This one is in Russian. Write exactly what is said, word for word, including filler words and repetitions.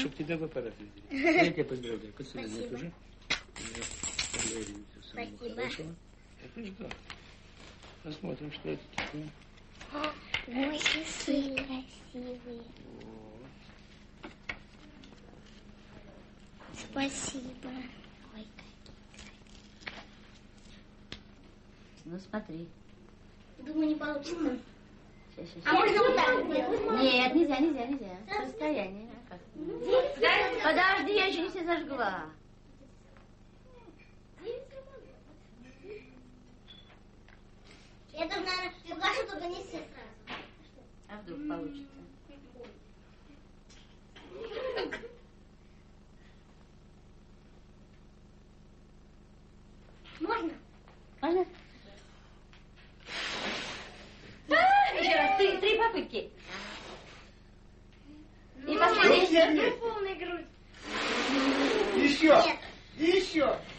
Чтоб тебя в аппарат видели. Я тебя поздравляю. Поцелуй уже. Спасибо. Это что? Посмотрим, что это такое. Ой, какие красивые. Спасибо. Ой, какие. Ну, смотри. Думаю, не получится. Сейчас, сейчас, А можно вот так сделать? Нет, нельзя, нельзя, нельзя. Состояние. Подожди, я еще не все зажгла. Я даже, наверное, приглашу, только не все сразу. А вдруг получится? Можно? Можно? Еще раз, три, три попытки. И последний. Полная грудь. Еще! Еще!